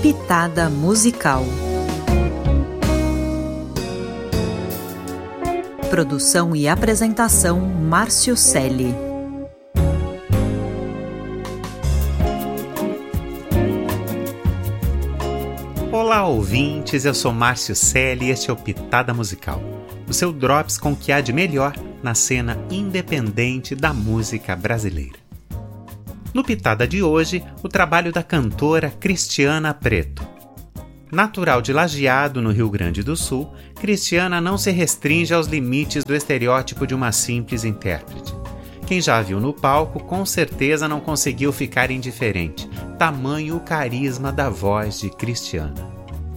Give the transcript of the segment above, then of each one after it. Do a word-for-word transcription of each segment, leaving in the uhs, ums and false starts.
Pitada Musical. Produção e apresentação Márcio Celli. Olá, ouvintes, eu sou Márcio Celli e este é o Pitada Musical, o seu drops com o que há de melhor na cena independente da música brasileira. No Pitada de hoje, o trabalho da cantora Cristiana Preto. Natural de Lajeado, no Rio Grande do Sul, Cristiana não se restringe aos limites do estereótipo de uma simples intérprete. Quem já a viu no palco, com certeza não conseguiu ficar indiferente, tamanho o carisma da voz de Cristiana.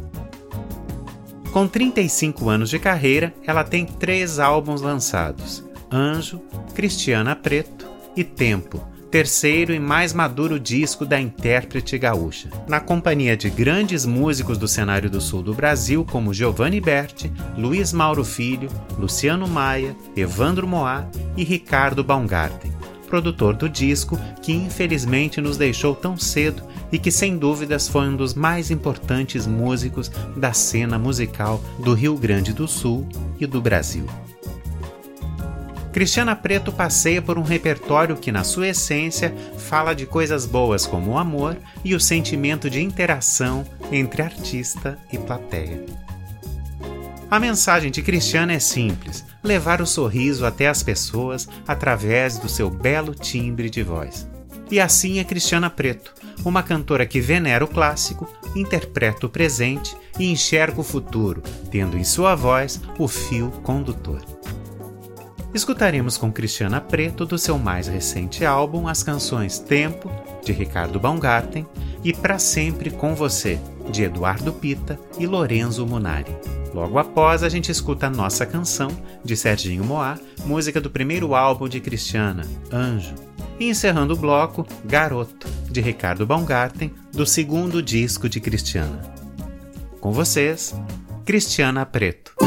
Com trinta e cinco anos de carreira, ela tem três álbuns lançados: Anjo, Cristiana Preto e Tempo, terceiro e mais maduro disco da intérprete gaúcha, na companhia de grandes músicos do cenário do sul do Brasil como Giovanni Berti, Luiz Mauro Filho, Luciano Maia, Evandro Moá e Ricardo Baumgarten, produtor do disco que infelizmente nos deixou tão cedo e que sem dúvidas foi um dos mais importantes músicos da cena musical do Rio Grande do Sul e do Brasil. Cristiana Preto passeia por um repertório que, na sua essência, fala de coisas boas como o amor e o sentimento de interação entre artista e plateia. A mensagem de Cristiana é simples: levar o sorriso até as pessoas através do seu belo timbre de voz. E assim é Cristiana Preto, uma cantora que venera o clássico, interpreta o presente e enxerga o futuro, tendo em sua voz o fio condutor. Escutaremos com Cristiana Preto do seu mais recente álbum as canções Tempo, de Ricardo Baumgarten, e Pra Sempre Com Você, de Eduardo Pita e Lorenzo Munari. Logo após, a gente escuta a Nossa Canção, de Serginho Moá, música do primeiro álbum de Cristiana, Anjo. E encerrando o bloco, Garoto, de Ricardo Baumgarten, do segundo disco de Cristiana. Com vocês, Cristiana Preto.